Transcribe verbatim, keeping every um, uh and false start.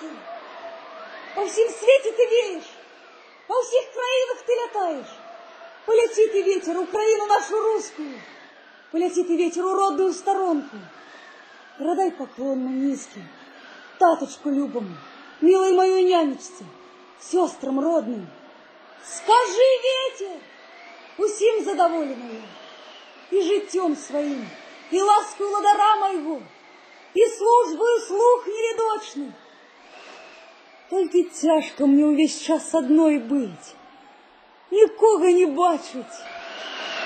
русский. По всем свете ты веешь, по всех краинах ты летаешь. Полети ты, ветер, Украину нашу русскую, полети ты, ветер, у родную сторонку. Продай поклонно низкий, таточку любому, милой моей нянечце, сестрам родным. Скажи, ветер, усим задоволенную, и житьем своим, и ласкою ладара моего, и службою слух нерядочный. Только тяжко мне увесь час одной быть, нікого не бачить.